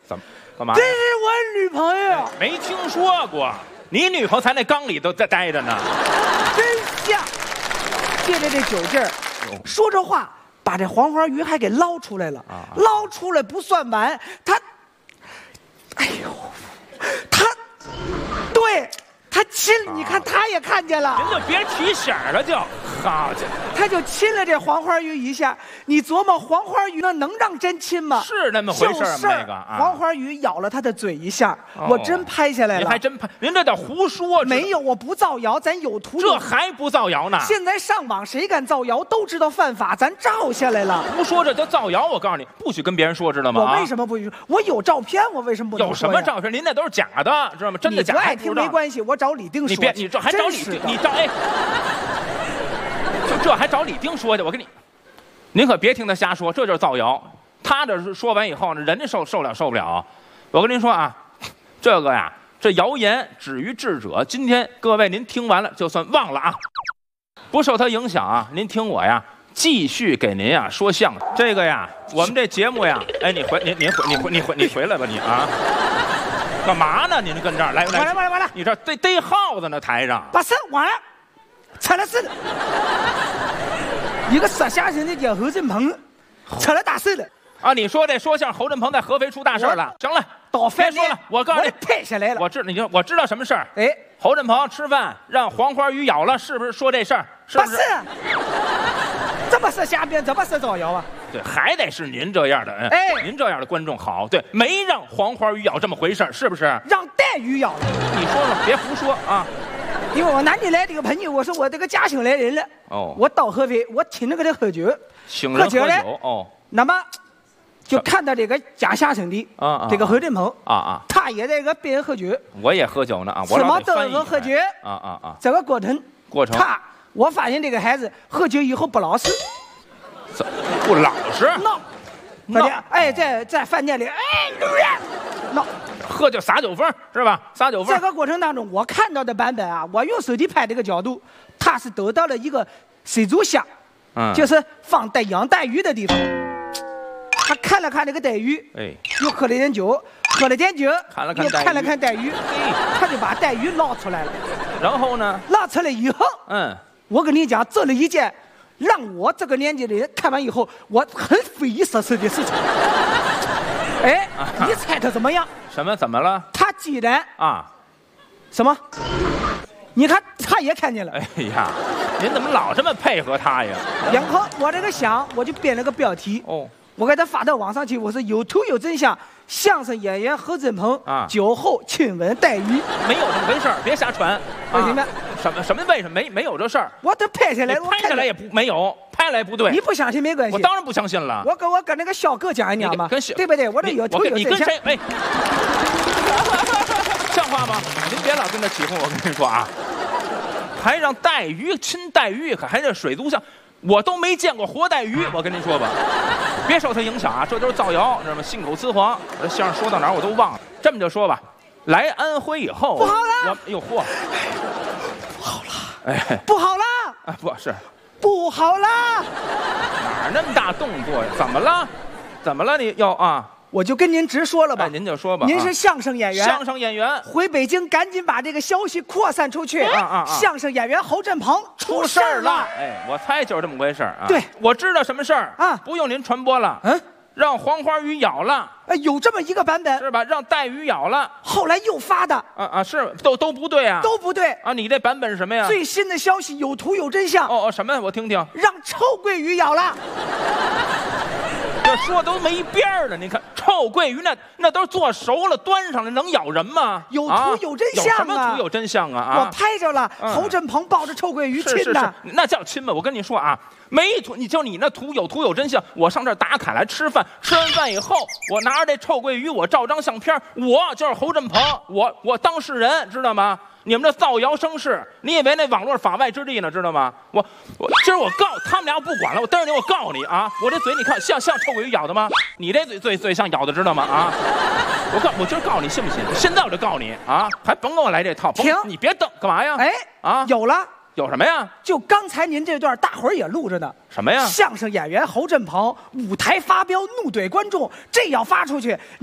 怎么？干嘛？ 这是我女朋友， 没听说过。你女朋友才那缸里都在待着呢。 真像。借着这酒劲儿，说着话，把这黄花鱼还给捞出来了。捞出来不算完，他，哎呦，对。他亲，你看他也看见了， 您就别提醒了，就好家伙， 他就亲了这黄花鱼一下。你琢磨黄花鱼能让真亲吗？ 是那么回事吗？那个黄花鱼咬了他的嘴一下，我真拍下来了。 您还真拍？您这叫胡说！ 没有，我不造谣，咱有图。 这还不造谣呢？ 现在上网谁敢造谣都知道犯法，咱照下来了。 胡说这叫造谣！我告诉你，不许跟别人说，知道吗？ 我为什么不许说？我有照片，我为什么不能说？ 有什么照片？您那都是假的，知道吗？真的假的？ 你不爱听没关系，我找李丁说。 你别，你这还找李丁？你找哎，就这还找李丁说去？我跟你，您可别听他瞎说，这就是造谣。他这说完以后呢，人家受不了。我跟您说啊，这个呀，这谣言止于智者。今天各位您听完了，就算忘了啊，不受他影响啊。您听我呀，继续给您呀说相声。这个呀，我们这节目呀，哎，你回来吧你啊。干嘛呢？您跟这儿来， 完了！ 你这逮耗子呢，台上。 把事完了，扯了事了。一个说相声的叫侯振鹏，扯了大事了。 啊，你说这说相声侯振鹏在合肥出大事了。行了，别说了，我告诉你， 拍下来了。 我知道什么事儿。 哎， 侯振鹏吃饭让黄花鱼咬了，是不是说这事儿？是不是？ 这么是瞎编，怎么是造谣啊？ 对，还得是您这样的， 哎， 您这样的观众好。对，没让黄花鱼咬这么回事，是不是？ 让带鱼咬了。 你说说，别胡说啊！ 因为我南京来这个朋友，我说我这个家乡来人了。 哦， 我到合肥，我请那个人喝酒， 请人喝酒哦。 那么就看到这个讲相声的这个侯振鹏他也在这个边喝酒。 我也喝酒呢啊！ 什么都是喝酒这个过程，我发现这个孩子喝酒以后不老实。 不老实， 闹，哎，在饭店里，哎，闹， 喝酒撒酒疯是吧？撒酒疯。 这个过程当中，我看到的版本啊，我用手机拍这个角度，他是得到了一个水族箱，就是放养带鱼的地方。他看了看这个带鱼，哎，又喝了点酒，看了看带鱼，他就把带鱼捞出来了。 然后呢？ 捞出来以后，我跟你讲，做了一件。让我这个年纪的人看完以后，我很匪夷所思的事情。哎，你猜他怎么样？ 什么？怎么了？ 他既然什么？你看，他也看见了。 哎呀，您怎么老这么配合他呀？ 然后我这个想，我就编了个标题。我给他发到网上去，我说有图有真相。相声演员侯振鹏酒后亲吻带鱼， 没有这么回事儿，别瞎传。 明白？ 什么？为什么没有这事儿？ 我都拍下来， 拍下来也没有，拍来不对。 你不相信没关系， 我当然不相信了。 我跟那个小哥讲一讲吧，对不对？我这有图有真相。 你跟谁？哎，像话吗？您别老跟他起哄，我跟您说啊，还让带鱼亲带鱼，可还这水族箱。我都没见过活带鱼，我跟您说吧，别受他影响啊，这都是造谣，知道吗？信口雌黄。这相声说到哪儿我都忘了。这么就说吧，来安徽以后， 不好了， 哟嚯， 不好了，哎，不好了， 啊，不是， 不好了， 哪儿那么大动作呀？怎么了？怎么了？你要啊？ 我就跟您直说了吧， 您就说吧。 您是相声演员， 相声演员回北京，赶紧把这个消息扩散出去。相声演员侯振鹏出事儿了。 哎，我猜就是这么回事啊。 对， 我知道什么事儿啊，不用您传播了。让黄花鱼咬了。 有这么一个版本是吧？让带鱼咬了， 后来又发的。 是都不对啊， 都不对啊。你这版本是什么呀？ 最新的消息有图有真相。 什么？我听听。 让臭鳜鱼咬了。 这说都没边儿了，您看臭鳜鱼那都做熟了端上来能咬人吗？ 有图有真相啊！ 有什么图有真相啊？ 我拍着了，侯振鹏抱着臭鳜鱼亲的， 那叫亲吗？我跟你说啊，没图，你那图有图有真相。我上这儿打卡来吃饭，吃完饭以后，我拿着这臭鳜鱼，我照张相片，我就是侯振鹏，我当事人，知道吗？你们这造谣生事，你以为那网络法外之地呢？知道吗？我今儿我告他们俩，不管了，我逮着你，我告你啊！我这嘴你看像臭鳜鱼咬的吗？你这嘴像咬的，知道吗？啊！我今儿告你，信不信？现在我就告你啊！还甭跟我来这套！ 停！ 你别瞪，干嘛呀？ 有了。 有什么呀？ 就刚才您这段，大伙儿也录着呢。 什么呀？ 相声演员侯振鹏舞台发飙，怒怼观众，这要发出去。